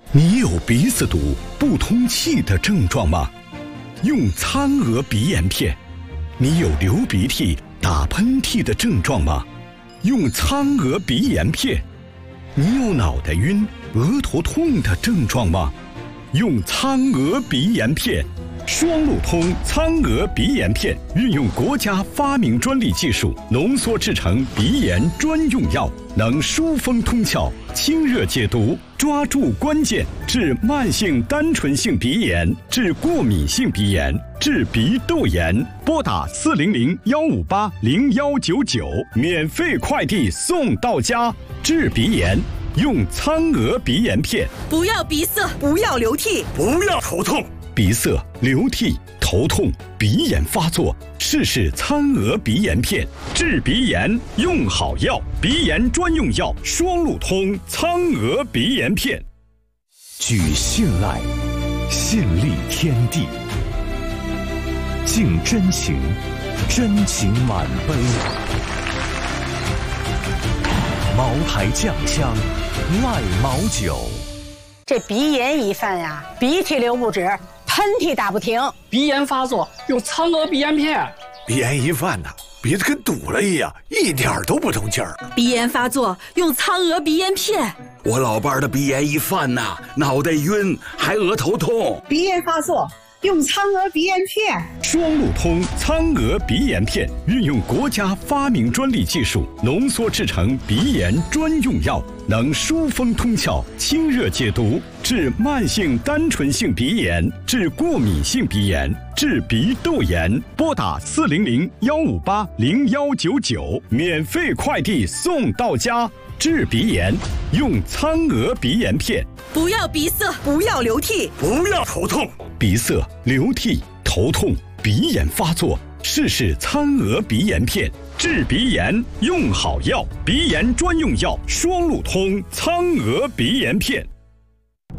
你有鼻子堵、不通气的症状吗？用苍鹅鼻炎片。你有流鼻涕、打喷嚏的症状吗？用苍鹅鼻炎片。你有脑袋晕、额头痛的症状吗？用苍鹅鼻炎片。双路通苍鹅鼻炎片运用国家发明专利技术浓缩制成鼻炎专用药，能疏风通窍、清热解毒，抓住关键，治慢性单纯性鼻炎，治过敏性鼻炎，治鼻窦炎。拨打400-158-0199，免费快递送到家。治鼻炎用苍鹅鼻炎片。 不要鼻塞， 不要流涕， 不要头痛。 鼻塞、流涕、头痛、鼻炎发作，试苍鹅鼻炎片。治鼻炎用好药，鼻炎专用药双路通苍鹅鼻炎片。 举信赖，信立天地，敬真情，真情满杯。茅台酱香，赖茅酒。 这鼻炎一犯呀，鼻涕流不止，喷嚏打不停。 鼻炎发作用苍鹅鼻炎片。 鼻炎一犯呐，鼻子跟堵了一样，一点都不通气儿。 鼻炎发作用苍鹅鼻炎片。 我老伴儿的鼻炎一犯呐，脑袋晕，还额头痛。 鼻炎发作用苍鹅鼻炎片。 双路通苍鹅鼻炎片运用国家发明专利技术浓缩制成鼻炎专用药，能疏风通窍、清热解毒，治慢性单纯性鼻炎，治过敏性鼻炎，治鼻窦炎。拨打400-158-0199，免费快递送到家。治鼻炎用苍鹅鼻炎片。 不要鼻塞， 不要流涕， 不要头痛。 鼻塞、流涕、头痛、鼻炎发作，试苍鹅鼻炎片。治鼻炎用好药，鼻炎专用药双路通苍鹅鼻炎片。